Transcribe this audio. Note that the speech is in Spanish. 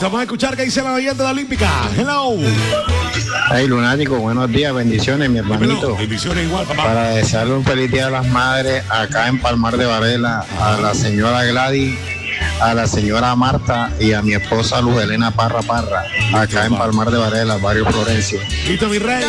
Listo, vamos a escuchar qué dice la oyente de la Olímpica. Hello. Hey, Lunático, buenos días, bendiciones, mi hermanito. Dímelo, bendiciones igual, papá. Para desearle un feliz día a las madres acá en Palmar de Varela, a la señora Gladys, a la señora Marta y a mi esposa Luz Helena Parra, acá en Palmar de Varela, barrio Florencio. Listo, mi rey.